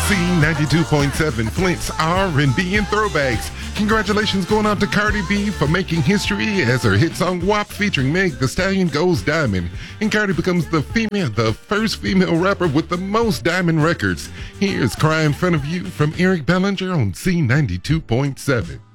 C92.7, Flint's R&B and throwbacks. Congratulations going out to Cardi B for making history as her hit song WAP featuring Meg Thee Stallion goes diamond. And Cardi becomes the first female rapper with the most diamond records. Here's Cry in Front of You from Eric Bellinger on C92.7.